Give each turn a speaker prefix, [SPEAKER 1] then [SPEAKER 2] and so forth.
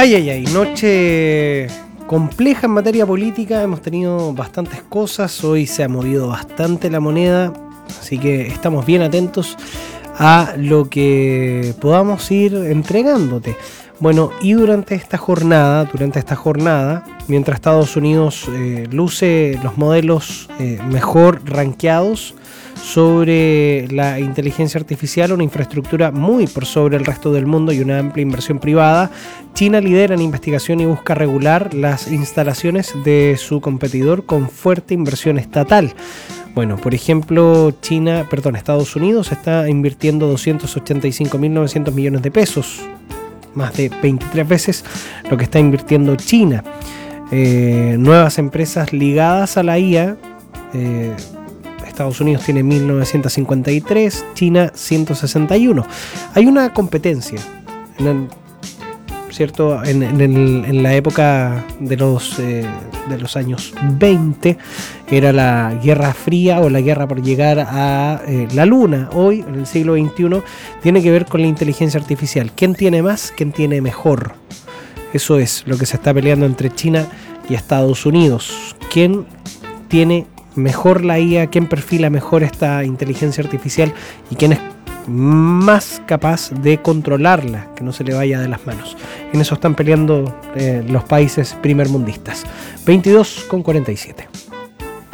[SPEAKER 1] Ay, noche compleja en materia política, hemos tenido bastantes cosas, hoy se ha movido bastante la moneda, así que estamos bien atentos a lo que podamos ir entregándote. Bueno, y durante esta jornada, mientras Estados Unidos luce los modelos mejor rankeados sobre la inteligencia artificial, una infraestructura muy por sobre el resto del mundo y una amplia inversión privada, China lidera en investigación y busca regular las instalaciones de su competidor con fuerte inversión estatal. Bueno, por ejemplo, Estados Unidos está invirtiendo 285.900 millones de pesos, más de 23 veces lo que está invirtiendo China. Nuevas empresas ligadas a la IA, Estados Unidos tiene 1.953, China 161. Hay una competencia, ¿cierto? En la época de los años 20 era la Guerra Fría o la guerra por llegar a la Luna. Hoy, en el siglo XXI, tiene que ver con la inteligencia artificial. ¿Quién tiene más? ¿Quién tiene mejor? Eso es lo que se está peleando entre China y Estados Unidos. ¿Quién tiene mejor la IA? ¿Quién perfila mejor esta inteligencia artificial? ¿Y quién es más capaz de controlarla, que no se le vaya de las manos? En eso están peleando los países primermundistas. 22:47.